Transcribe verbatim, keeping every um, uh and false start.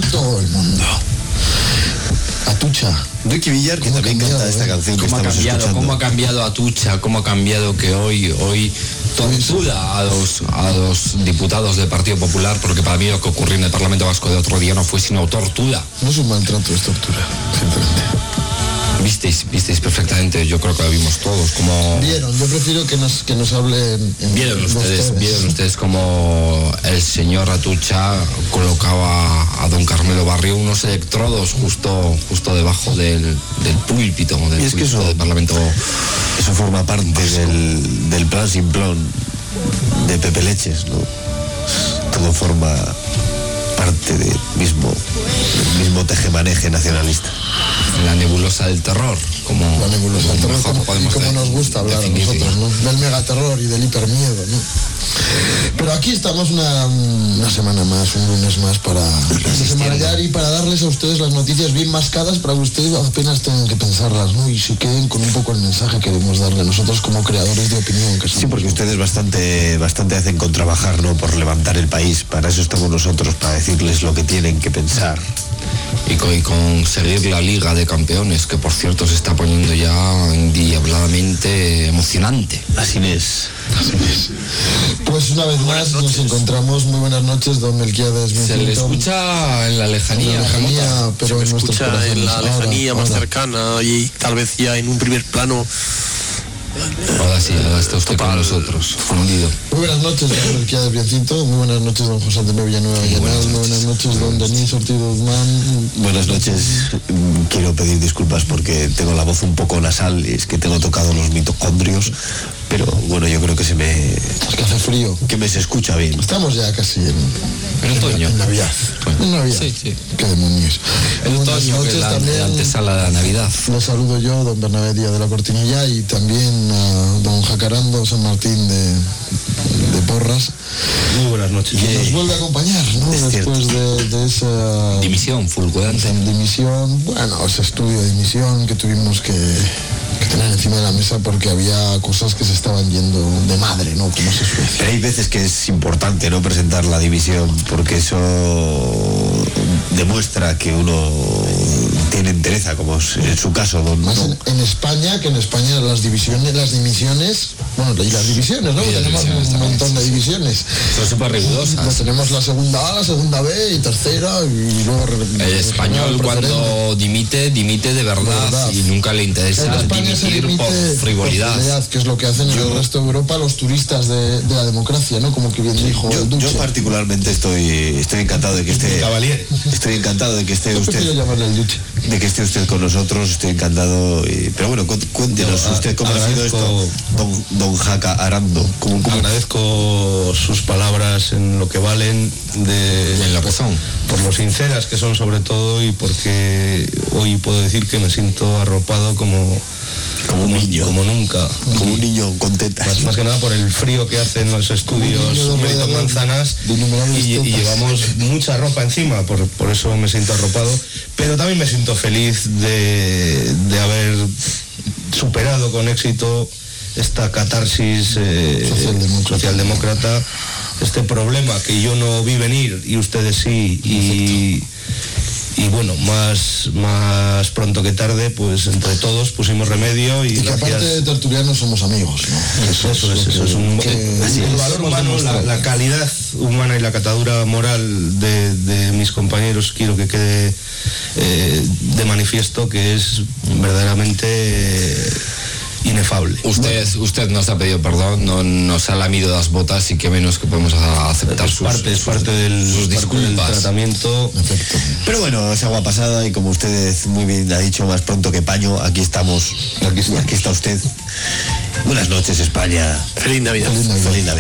todo el mundo. Atucha. Ricky Villar, que también canta esta canción que estamos escuchando. ¿Cómo ha cambiado Atucha? ¿Cómo ha cambiado que hoy hoy tortura a los, a los diputados del Partido Popular? Porque para mí lo que ocurrió en el Parlamento Vasco de otro día no fue sino tortura. No es un maltrato, es tortura, simplemente. Visteis, visteis perfectamente, yo creo que lo vimos todos, como... Vieron, yo prefiero que nos, que nos hablen... En, ¿Vieron ustedes, ustedes, vieron ustedes como el señor Atucha colocaba a don Carmelo Barrio unos electrodos justo justo debajo del, del púlpito, del y es que púlpito eso, del Parlamento? Eso forma parte del, del plan simplón de Pepe Leches, ¿no? Todo forma parte del mismo, del mismo tejemaneje nacionalista. La nebulosa del terror, como la nebulosa del terror, como, podemos como nos gusta hablar a nosotros, ¿no? Del megaterror y del hipermiedo, ¿no? Pero aquí estamos una, una semana más, un lunes más para desenmarañar y para darles a ustedes las noticias bien mascadas para que ustedes apenas tengan que pensarlas, ¿no? Y se queden con un poco el mensaje que queremos darle nosotros como creadores de opinión. Que sí, porque ustedes bastante, bastante hacen con trabajar, ¿no? Por levantar el país. Para eso estamos nosotros, para decirles lo que tienen que pensar. Y, con, y conseguir la Liga de Campeones, que por cierto se está poniendo ya endiabladamente emocionante. Así es. Así es. Pues una vez más nos encontramos. Muy buenas noches, don Melquiades. Se le escucha en la lejanía, en la lejanía pero se en le escucha en la lejanía ahora, más ahora. cercana y tal vez ya en un primer plano. Ahora sí, ahora está usted con nosotros, fundido. Muy buenas noches, don Melquiades Biencinto. Muy buenas noches, don José Antonio Villanueva Villanal. Muy, muy buenas noches, don Denis Ortiz Guzmán. Buenas noches. Quiero pedir disculpas porque tengo la voz un poco nasal. Es que tengo tocado los mitocondrios. Pero bueno, yo creo que se me... Es que hace frío. Que me se escucha bien. Estamos ya casi en... En otoño. En Navidad. Bueno. En Navidad. Sí, sí. Qué demonios. El otoño, que es la, también, la antesala de la Navidad. Les saludo yo, don Bernabé Díaz de la Cortinilla, y también a don Jacarando San Martín de, de Porras. Muy buenas noches. Y nos vuelve a acompañar, ¿no? Es Después de, de esa... Dimisión fulgurante. Dimisión, bueno, ese estudio de dimisión que tuvimos que... que tener encima de la mesa porque había cosas que se estaban yendo de madre, ¿no? Como se suele decir. Pero hay veces que es importante no presentar la división porque eso demuestra que uno tiene entereza, como es en su caso. Don, Más don. En, en España, que en España las divisiones, las dimisiones, bueno, y las divisiones, ¿no? Y las tenemos divisiones un también, montón de divisiones. Son súper rigurosas. Tenemos la segunda A, la segunda B y tercera y luego... El español cuando dimite, dimite de verdad, verdad. Y nunca le interesa dimitir por frivolidad. frivolidad. Que es lo que hacen yo, en el resto de Europa los turistas de, de la democracia, ¿no? Como que bien dijo yo, el Duce. Yo particularmente estoy, estoy encantado de que esté... Caballero. Estoy encantado de que esté yo usted... llamarle el Duce. De que esté usted con nosotros, estoy encantado. Y, pero bueno, cuéntenos yo, usted cómo agradezco, ha sido esto, don, don Jaca Arando. ¿Cómo, cómo? Agradezco sus palabras en lo que valen, de, y en lo que son. Por lo sinceras que son sobre todo y porque hoy puedo decir que me siento arropado como... Como un niño. Como nunca. Como un niño con tetas. Más, más que nada por el frío que hacen los estudios Mérito Manzanas y, y llevamos mucha ropa encima, por, por eso me siento arropado. Pero también me siento feliz de, de haber superado con éxito esta catarsis eh, socialdemócrata. socialdemócrata, este problema que yo no vi venir y ustedes sí. Y, y bueno, más, más pronto que tarde, pues entre todos pusimos remedio. Y, y que gracias... aparte de tertulianos somos amigos, ¿no? Eso, eso, es, eso es un que, así el valor humano, la, la calidad humana y la catadura moral de, de mis compañeros quiero que quede eh, de manifiesto que es verdaderamente... Eh, inefable. Usted, bueno. usted nos ha pedido perdón, no nos ha lamido las botas y que menos que podemos aceptar es sus, parte, es parte del, sus disculpas. Parte del tratamiento. Perfecto. Pero bueno, es agua pasada y como usted muy bien ha dicho, más pronto que paño, aquí estamos, aquí, aquí está usted. Buenas noches, España. Feliz Navidad. Feliz Navidad. Feliz Navidad.